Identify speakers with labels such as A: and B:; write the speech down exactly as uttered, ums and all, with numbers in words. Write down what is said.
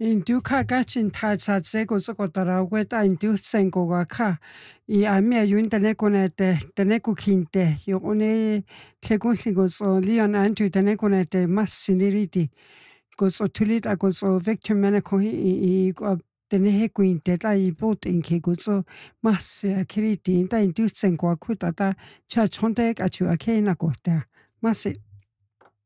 A: In du ka gachin ta sa tsego tsoko tara weta in du sengo ga ka I amia yun tane konete tane kukinte yo one tlegun singo so Leon Andrew tane konete mas siniriti go so tulita go so Victor Menako I go tane he kuinte ta I bot in ke go so mas kiriti ta in du sengo kuta ta cha chonte ka chu akena ko ta mas